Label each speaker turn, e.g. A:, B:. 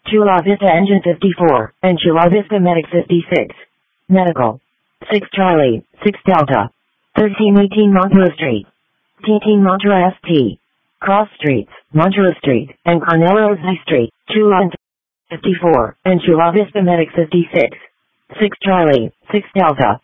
A: Chula Vista Engine 54, and Chula Vista Medic 56. Medical. 6 Charlie, 6 Delta. 1318 Montrose Street. T18 Montrose ST. Cross Streets, Montrose Street, and Carnella High Street, Chula 54, and Chula Vista Medic 56. 6 Charlie, 6 Delta.